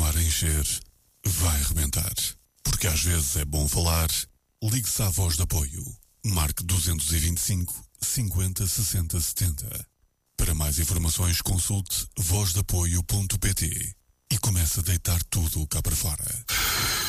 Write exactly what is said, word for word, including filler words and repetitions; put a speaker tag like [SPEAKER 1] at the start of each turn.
[SPEAKER 1] continuar a encher, vai rebentar. Porque às vezes é bom falar. Ligue-se à Voz de Apoio. Marque dois dois cinco, cinquenta, sessenta, setenta. Para mais informações, consulte voz de apoio ponto pt e comece a deitar tudo cá para fora.